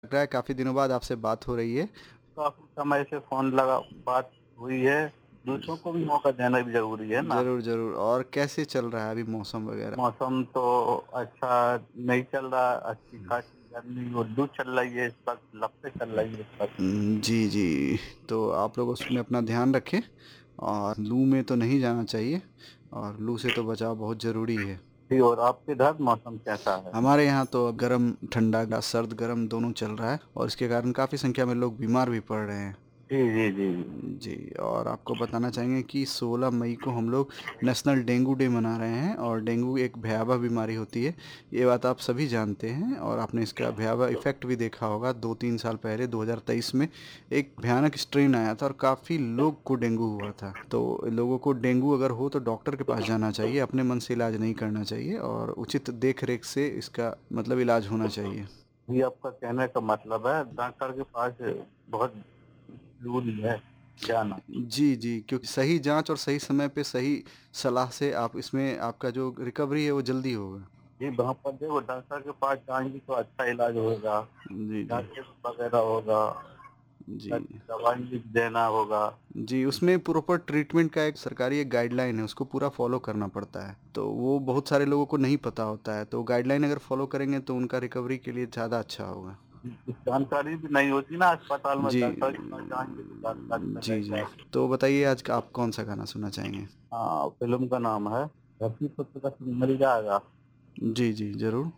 लग रहा है काफ़ी दिनों बाद आपसे बात हो रही है। काफ़ी समय से फ़ोन लगा बात हुई है, दूसरों को भी मौका देना भी ज़रूरी है ना। ज़रूर, ज़रूर। और कैसे चल रहा है अभी मौसम वगैरह? मौसम तो अच्छा नहीं चल रहा, अच्छी खासी गर्मी और लू चल रही है इस वक़्त, लपटें चल रही है इस वक़्त। जी, जी। तो आप लोग उसमें अपना ध्यान रखें और लू में तो नहीं जाना चाहिए और लू से तो बचाव बहुत ज़रूरी है। जी, और आपके इधर मौसम कैसा है? हमारे यहाँ तो अब गरम ठंडा सर्द गरम दोनों चल रहा है और इसके कारण काफ़ी संख्या में लोग बीमार भी पड़ रहे हैं। जी, जी, जी। जी, और आपको बताना चाहेंगे कि 16 मई को हम लोग नेशनल डेंगू डे मना रहे हैं और डेंगू एक भयावह बीमारी होती है। ये बात आप सभी जानते हैं और आपने इसका भयावह इफ़ेक्ट भी देखा होगा। 2-3 साल पहले 2023 में एक भयानक स्ट्रेन आया था और काफ़ी लोग को डेंगू हुआ था। तो लोगों को डेंगू अगर हो तो डॉक्टर के पास जाना चाहिए, अपने मन से इलाज नहीं करना चाहिए और उचित देख-रेख से इसका मतलब इलाज होना चाहिए। जी, आपका कहने का मतलब है डॉक्टर के पास बहुत ज़रूरी है जाना। जी, जी, क्योंकि सही जाँच और सही समय पे सही सलाह से आप इसमें आपका जो रिकवरी है वो जल्दी होगा। जी, वहाँ पर देखो डॉक्टर के पास जाएँगे तो अच्छा इलाज होगा, जी, जी। जाँचें वगैरह होगा, जी। दवाई भी देना होगा। जी, उसमें प्रॉपर ट्रीटमेंट का एक सरकारी एक गाइडलाइन है, उसको पूरा फ़ॉलो करना पड़ता है। तो वो बहुत सारे लोगों को नहीं पता होता है, तो गाइडलाइन अगर फ़ॉलो करेंगे तो उनका रिकवरी के लिए ज़्यादा अच्छा होगा। कुछ जानकारी भी नहीं होती ना अस्पताल में जी। डॉक्टर के पास जाएँगे तो जानकारी जी, मिलेगी जी। आपको। तो बताइए आज का आप कौन-सा गाना सुनना चाहेंगे? हाँ, फ़िल्म का नाम है धरती पुत्र का सिंह मिल जाएगा। जी, जी, ज़रूर।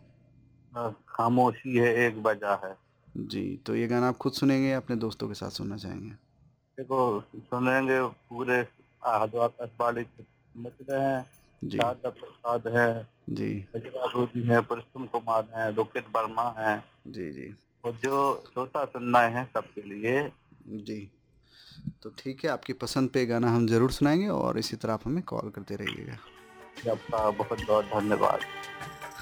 खामोशी है एक वजह है। जी, तो ये गाना आप खुद सुनेंगे या अपने दोस्तों के साथ सुनना चाहेंगे? देखो सुनेंगे पूरे हरिद्वार आकाशवाणी के मित्र हैं, जी, शारदा प्रसाद है, जी। गजरा रूबी है, पुरुषोत्तम कुमार हैं, लोकेश वर्मा हैं जी, जी। और जो श्रोता सुन रहे हैं सबके लिए जी। तो ठीक है, आपकी पसंद पे गाना हम ज़रूर सुनाएँगे और इसी तरह आप हमें कॉल करते रहिएगा। आपका बहुत-बहुत धन्यवाद।